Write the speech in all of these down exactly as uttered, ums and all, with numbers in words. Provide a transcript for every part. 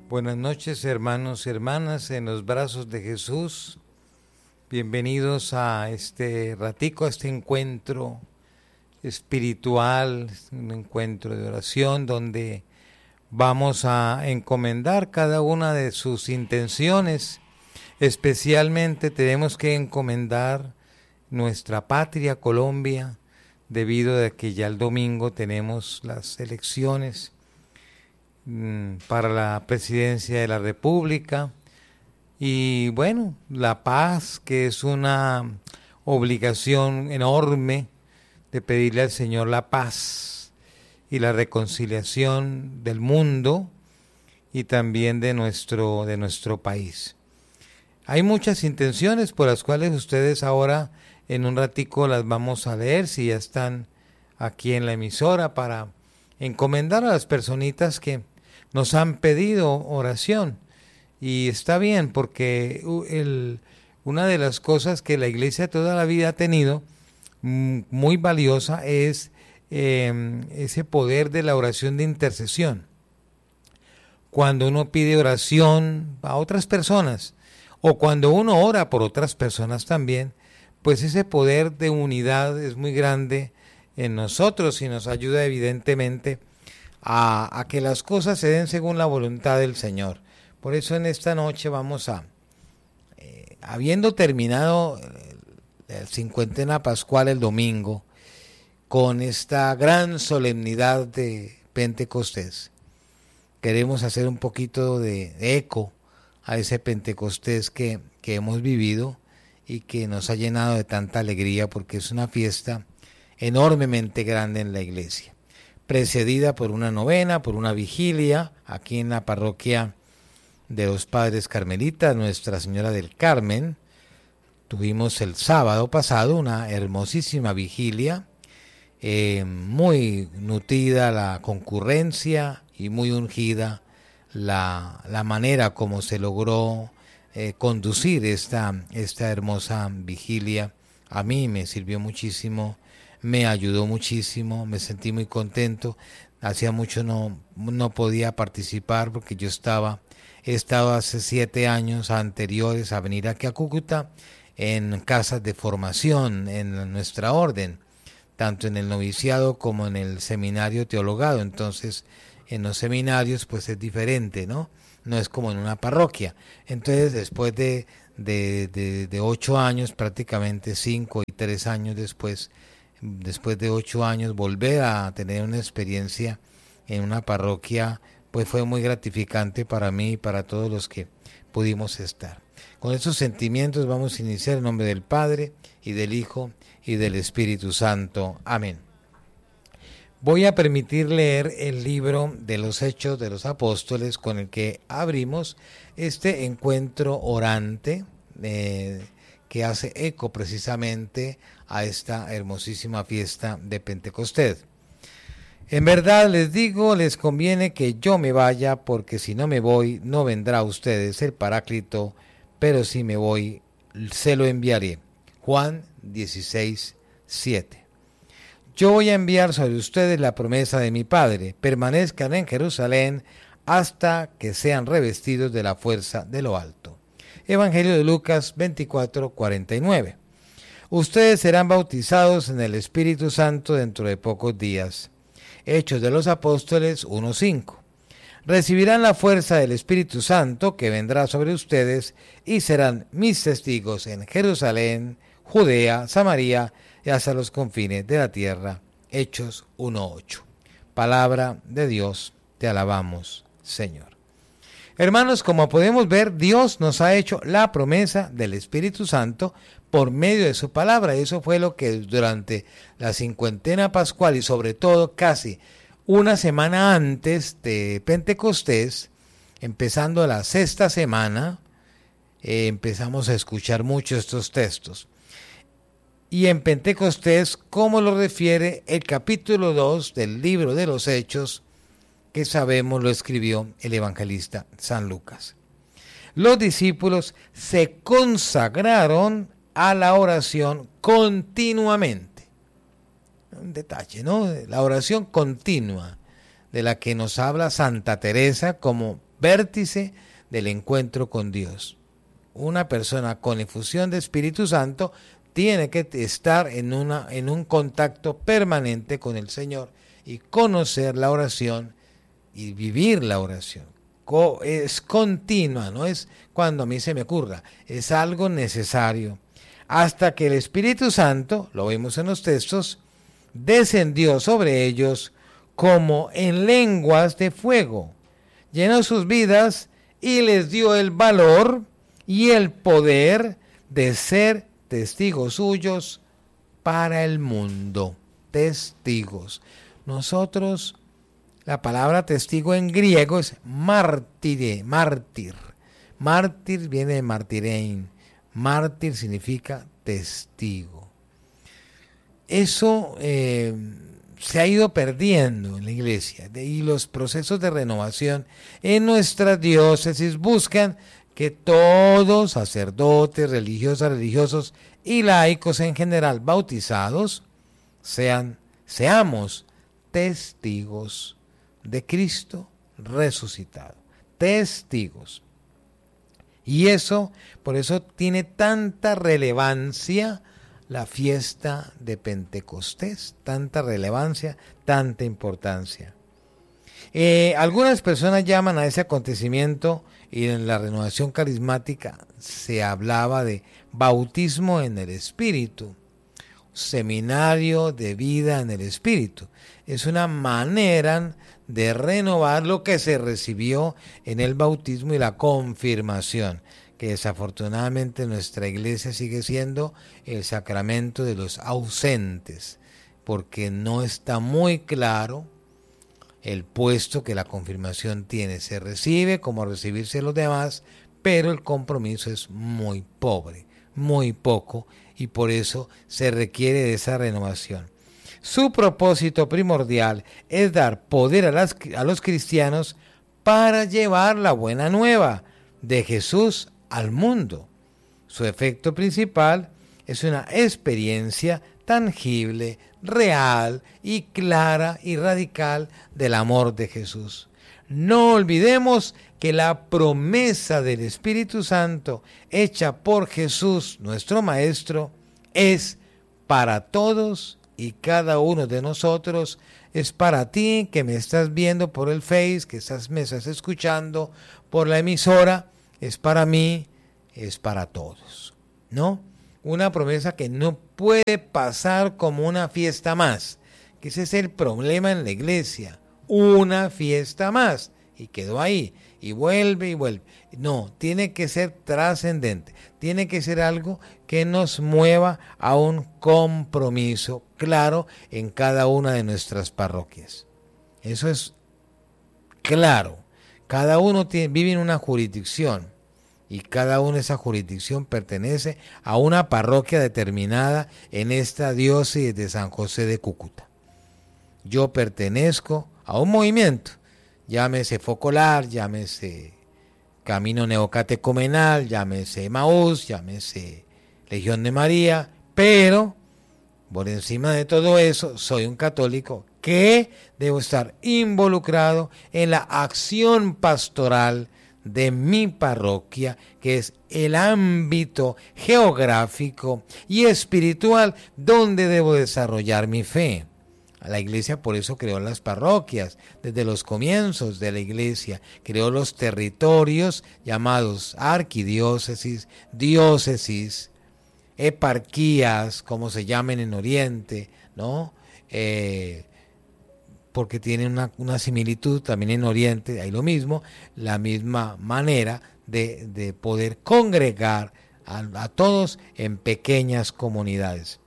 Buenas noches, hermanos y hermanas, en los brazos de Jesús. Bienvenidos a este ratico, a este encuentro espiritual, un encuentro de oración donde vamos a encomendar cada una de sus intenciones. Especialmente tenemos que encomendar nuestra patria, Colombia, debido a que ya el domingo tenemos las elecciones para la presidencia de la República y bueno, la paz, que es una obligación enorme de pedirle al Señor la paz y la reconciliación del mundo y también de nuestro, de nuestro país. Hay muchas intenciones por las cuales ustedes ahora en un ratico las vamos a leer, si ya están aquí en la emisora, para encomendar a las personitas que nos han pedido oración. Y está bien, porque el, una de las cosas que la iglesia toda la vida ha tenido muy valiosa es eh, ese poder de la oración de intercesión. Cuando uno pide oración a otras personas, o cuando uno ora por otras personas también, pues ese poder de unidad es muy grande en nosotros y nos ayuda evidentemente A, a que las cosas se den según la voluntad del Señor. Por eso en esta noche vamos a, eh, habiendo terminado el cincuentena pascual el domingo, con esta gran solemnidad de Pentecostés, queremos hacer un poquito de eco a ese Pentecostés que, que hemos vivido y que nos ha llenado de tanta alegría, porque es una fiesta enormemente grande en la iglesia, precedida por una novena, por una vigilia, aquí en la parroquia de los Padres Carmelitas, Nuestra Señora del Carmen. Tuvimos el sábado pasado una hermosísima vigilia, eh, muy nutrida la concurrencia y muy ungida la, la manera como se logró eh, conducir esta, esta hermosa vigilia. A mí me sirvió muchísimo, me ayudó muchísimo, me sentí muy contento. Hacía mucho no, no podía participar porque yo estaba, he estado hace siete años anteriores a venir aquí a Cúcuta en casas de formación en nuestra orden, tanto en el noviciado como en el seminario teologado. Entonces, en los seminarios pues es diferente, ¿no? No es como en una parroquia. Entonces, después de, de, de, de ocho años, prácticamente cinco y tres años después, después de ocho años, volver a tener una experiencia en una parroquia, pues fue muy gratificante para mí y para todos los que pudimos estar. Con esos sentimientos vamos a iniciar en nombre del Padre, y del Hijo, y del Espíritu Santo. Amén. Voy a permitir leer el libro de los Hechos de los Apóstoles, con el que abrimos este encuentro orante, eh, que hace eco precisamente a esta hermosísima fiesta de Pentecostés. En verdad les digo, les conviene que yo me vaya, porque si no me voy, no vendrá a ustedes el Paráclito, pero si me voy, se lo enviaré. Juan dieciséis, siete. Yo voy a enviar sobre ustedes la promesa de mi Padre. Permanezcan en Jerusalén hasta que sean revestidos de la fuerza de lo alto. Evangelio de Lucas veinticuatro, cuarenta y nueve. Ustedes serán bautizados en el Espíritu Santo dentro de pocos días. Hechos de los Apóstoles uno, cinco. Recibirán la fuerza del Espíritu Santo que vendrá sobre ustedes y serán mis testigos en Jerusalén, Judea, Samaria y hasta los confines de la tierra. Hechos uno, ocho. Palabra de Dios, te alabamos, Señor. Hermanos, como podemos ver, Dios nos ha hecho la promesa del Espíritu Santo por medio de su palabra. Eso fue lo que durante la cincuentena pascual y sobre todo casi una semana antes de Pentecostés, empezando la sexta semana, eh, empezamos a escuchar mucho estos textos. Y en Pentecostés, como lo refiere el capítulo dos del libro de los Hechos, que sabemos lo escribió el evangelista San Lucas. Los discípulos se consagraron a la oración continuamente. Un detalle, ¿no? La oración continua, de la que nos habla Santa Teresa como vértice del encuentro con Dios. Una persona con efusión de Espíritu Santo tiene que estar en, una, en un contacto permanente con el Señor y conocer la oración y vivir la oración. Co- es continua, no es cuando a mí se me ocurra, es algo necesario. Hasta que el Espíritu Santo, lo vemos en los textos, descendió sobre ellos como en lenguas de fuego, llenó sus vidas y les dio el valor y el poder de ser testigos suyos para el mundo. Testigos. Nosotros, la palabra testigo en griego es mártire, mártir. Mártir viene de martirein. Mártir significa testigo. Eso eh, se ha ido perdiendo en la iglesia, y los procesos de renovación en nuestra diócesis buscan que todos, sacerdotes, religiosas, religiosos y laicos en general bautizados, sean, seamos testigos de Cristo resucitado. Testigos. Y eso, por eso tiene tanta relevancia la fiesta de Pentecostés, tanta relevancia, tanta importancia. Eh, algunas personas llaman a ese acontecimiento, y en la renovación carismática se hablaba de bautismo en el Espíritu, seminario de vida en el Espíritu. Es una manera de renovar lo que se recibió en el bautismo y la confirmación, que desafortunadamente nuestra iglesia sigue siendo el sacramento de los ausentes, porque no está muy claro el puesto que la confirmación tiene. Se recibe como recibirse los demás, pero el compromiso es muy pobre, muy poco, y por eso se requiere de esa renovación. Su propósito primordial es dar poder a, las, a los cristianos para llevar la buena nueva de Jesús al mundo. Su efecto principal es una experiencia tangible, real y clara y radical del amor de Jesús. No olvidemos que la promesa del Espíritu Santo hecha por Jesús, nuestro Maestro, es para todos y cada uno de nosotros. Es para ti que me estás viendo por el Face, que estás, me estás escuchando por la emisora, es para mí, es para todos, ¿no? Una promesa que no puede pasar como una fiesta más, que ese es el problema en la iglesia, una fiesta más, y quedó ahí, y vuelve y vuelve. No, tiene que ser trascendente, tiene que ser algo que nos mueva a un compromiso claro en cada una de nuestras parroquias. Eso es claro, cada uno tiene, vive en una jurisdicción, y cada una de esa jurisdicción pertenece a una parroquia determinada en esta diócesis de San José de Cúcuta. Yo pertenezco a un movimiento, llámese Focolar, llámese Camino Neocatecumenal, llámese Emaús, llámese Legión de María, pero por encima de todo eso soy un católico que debo estar involucrado en la acción pastoral de mi parroquia, que es el ámbito geográfico y espiritual donde debo desarrollar mi fe. La iglesia por eso creó las parroquias, desde los comienzos de la iglesia, creó los territorios llamados arquidiócesis, diócesis, eparquías, como se llamen en Oriente, ¿no? Eh, porque tienen una, una similitud también en Oriente, hay lo mismo, la misma manera de, de poder congregar a, a todos en pequeñas comunidades.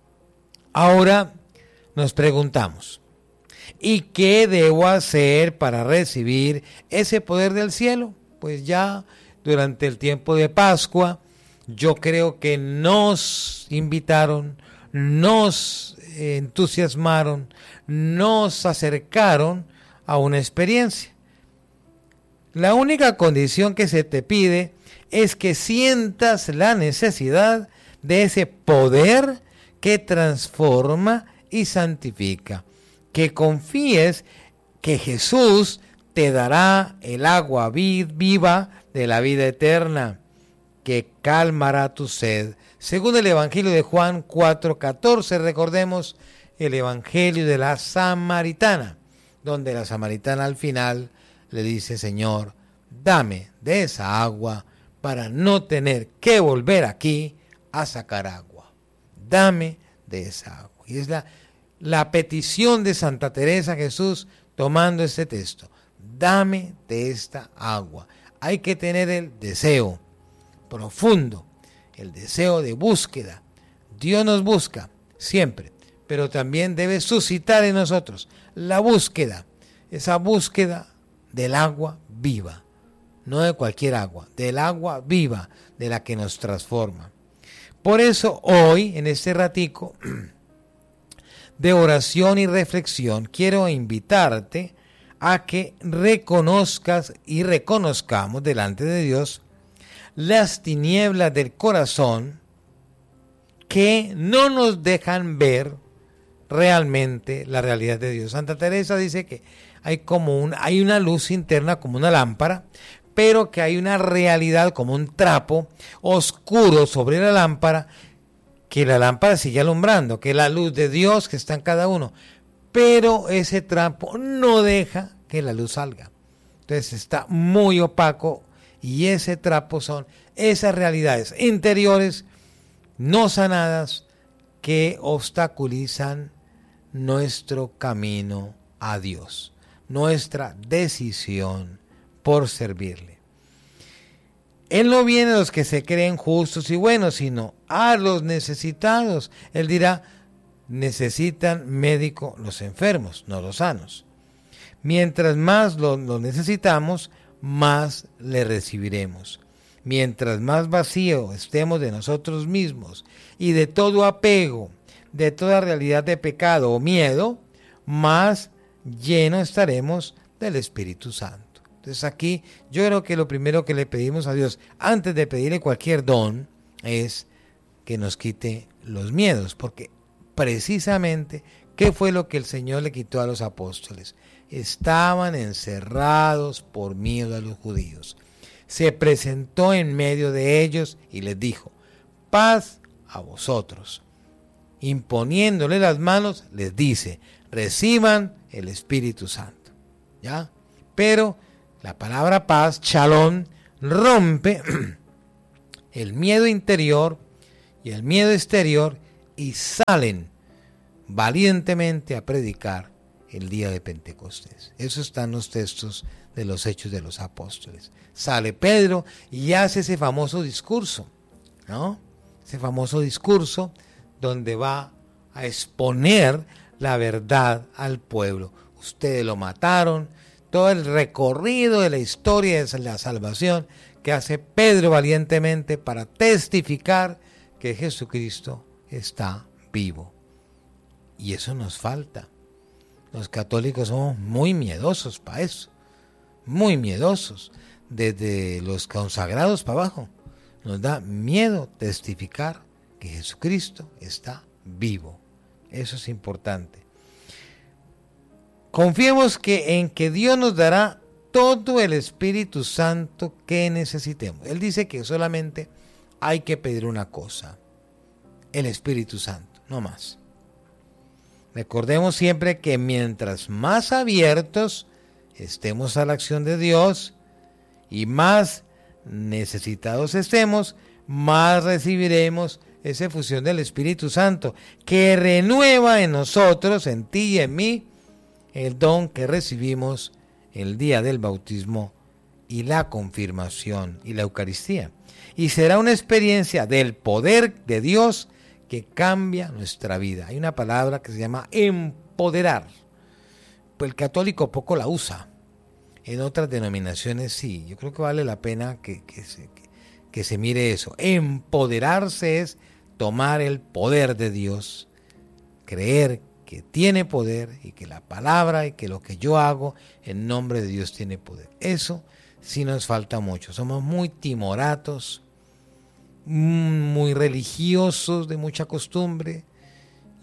Ahora nos preguntamos, ¿y qué debo hacer para recibir ese poder del cielo? Pues ya durante el tiempo de Pascua, yo creo que nos invitaron, nos entusiasmaron, nos acercaron a una experiencia. La única condición que se te pide es que sientas la necesidad de ese poder que transforma y santifica, que confíes que Jesús te dará el agua viva de la vida eterna, que calmará tu sed. Según el Evangelio de Juan cuatro catorce, recordemos el Evangelio de la Samaritana, donde la Samaritana al final le dice: Señor, dame de esa agua para no tener que volver aquí a sacar agua. Dame de esa agua. Y es la, la petición de Santa Teresa a Jesús tomando este texto. Dame de esta agua. Hay que tener el deseo profundo, el deseo de búsqueda. Dios nos busca siempre, pero también debe suscitar en nosotros la búsqueda, esa búsqueda del agua viva, no de cualquier agua, del agua viva, de la que nos transforma. Por eso hoy, en este ratico de oración y reflexión, quiero invitarte a que reconozcas y reconozcamos delante de Dios las tinieblas del corazón que no nos dejan ver realmente la realidad de Dios. Santa Teresa dice que hay como un, hay una luz interna como una lámpara, pero que hay una realidad como un trapo oscuro sobre la lámpara, que la lámpara sigue alumbrando, que es la luz de Dios que está en cada uno, pero ese trapo no deja que la luz salga. Entonces está muy opaco. Y ese trapo son esas realidades interiores no sanadas que obstaculizan nuestro camino a Dios, nuestra decisión por servirle. Él no viene a los que se creen justos y buenos, sino a los necesitados. Él dirá: necesitan médico los enfermos, no los sanos. Mientras más lo, lo necesitamos, más le recibiremos. Mientras más vacío estemos de nosotros mismos y de todo apego, de toda realidad de pecado o miedo, más lleno estaremos del Espíritu Santo. Entonces aquí yo creo que lo primero que le pedimos a Dios antes de pedirle cualquier don es que nos quite los miedos, porque precisamente ¿qué fue lo que el Señor le quitó a los apóstoles? Estaban encerrados por miedo a los judíos. Se presentó en medio de ellos y les dijo: paz a vosotros. Imponiéndole las manos, les dice: reciban el Espíritu Santo. ¿Ya? Pero la palabra paz, shalom, rompe el miedo interior y el miedo exterior y salen valientemente a predicar el día de Pentecostés. Eso está en los textos de los Hechos de los Apóstoles. Sale Pedro y hace ese famoso discurso, ¿no? Ese famoso discurso donde va a exponer la verdad al pueblo. Ustedes lo mataron, todo el recorrido de la historia de la salvación que hace Pedro valientemente para testificar que Jesucristo está vivo. Y eso nos falta. Los católicos somos muy miedosos para eso, muy miedosos, desde los consagrados para abajo. Nos da miedo testificar que Jesucristo está vivo. Eso es importante. Confiemos que en que Dios nos dará todo el Espíritu Santo que necesitemos. Él dice que solamente hay que pedir una cosa: el Espíritu Santo, no más. Recordemos siempre que mientras más abiertos estemos a la acción de Dios y más necesitados estemos, más recibiremos esa efusión del Espíritu Santo, que renueva en nosotros, en ti y en mí, el don que recibimos el día del bautismo y la confirmación y la Eucaristía. Y será una experiencia del poder de Dios que cambia nuestra vida. Hay una palabra que se llama empoderar. Pues el católico poco la usa. En otras denominaciones sí. Yo creo que vale la pena que, que, se, que, que se mire eso. Empoderarse es tomar el poder de Dios, creer que tiene poder y que la palabra y que lo que yo hago en nombre de Dios tiene poder. Eso sí nos falta mucho. Somos muy timoratos, muy religiosos, de mucha costumbre,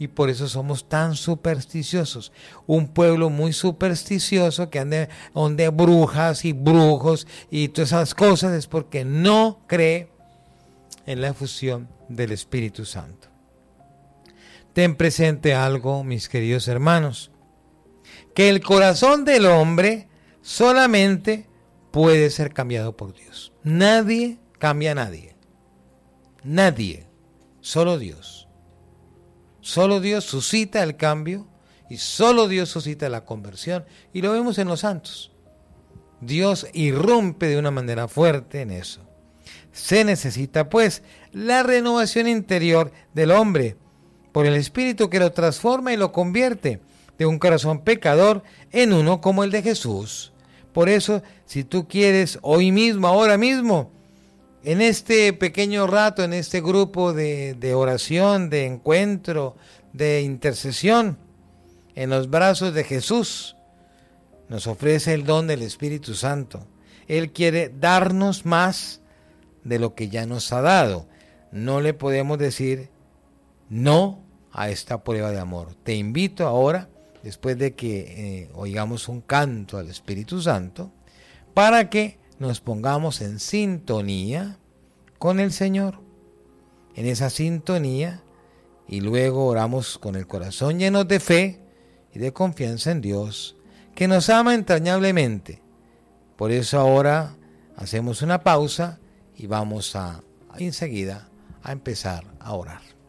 y por eso somos tan supersticiosos. Un pueblo muy supersticioso que anda donde brujas y brujos y todas esas cosas es porque no cree en la efusión del Espíritu Santo. Ten presente algo, mis queridos hermanos, que el corazón del hombre solamente puede ser cambiado por Dios. Nadie cambia a nadie. Nadie. Solo Dios. Solo Dios suscita el cambio y solo Dios suscita la conversión. Y lo vemos en los santos. Dios irrumpe de una manera fuerte en eso. Se necesita, pues, la renovación interior del hombre por el Espíritu que lo transforma y lo convierte de un corazón pecador en uno como el de Jesús. Por eso, si tú quieres hoy mismo, ahora mismo, en este pequeño rato, en este grupo de, de oración, de encuentro, de intercesión, en los brazos de Jesús, nos ofrece el don del Espíritu Santo. Él quiere darnos más de lo que ya nos ha dado. No le podemos decir no a esta prueba de amor. Te invito ahora, después de que eh, oigamos un canto al Espíritu Santo, para que nos pongamos en sintonía con el Señor, en esa sintonía, y luego oramos con el corazón lleno de fe y de confianza en Dios, que nos ama entrañablemente. Por eso ahora hacemos una pausa y vamos a, a enseguida a empezar a orar.